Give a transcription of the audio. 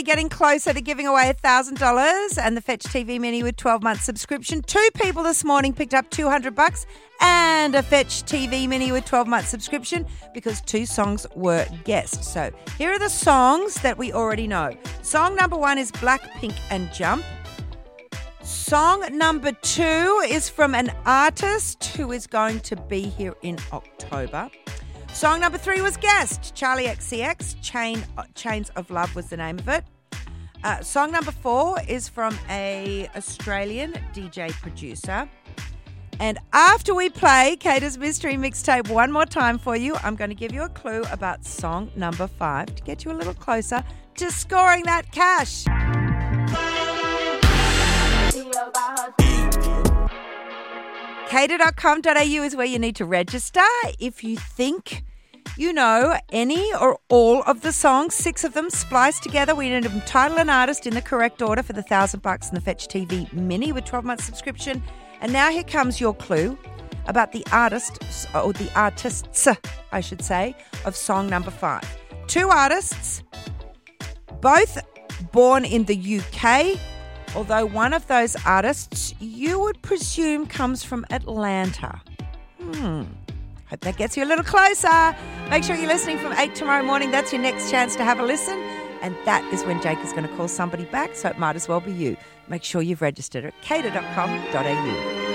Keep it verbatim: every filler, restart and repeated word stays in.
getting closer to giving away one thousand dollars and the Fetch T V Mini with twelve-month subscription. Two people this morning picked up two hundred bucks and a Fetch T V Mini with twelve-month subscription because two songs were guessed. So here are the songs that we already know. Song number one is Blackpink and Jump. Song number two is from an artist who is going to be here in October. Song number three was guessed. Charlie X C X, Chain, Chains of Love was the name of it. Uh, song number four is from a Australian D J producer. And after we play Cater's Mystery Mixtape one more time for you, I'm going to give you a clue about song number five to get you a little closer to scoring that cash. cater dot com dot a u is where you need to register if you think you know any or all of the songs, six of them spliced together. We need to title an artist in the correct order for the one thousand bucks and the Fetch T V Mini with twelve-month subscription. And now here comes your clue about the artist, or the artists, I should say, of song number five. Two artists, both born in the U K, although one of those artists you would presume comes from Atlanta. Hmm. Hope that gets you a little closer. Make sure you're listening from eight tomorrow morning. That's your next chance to have a listen. And that is when Jake is going to call somebody back, so it might as well be you. Make sure you've registered at cater dot com dot a u.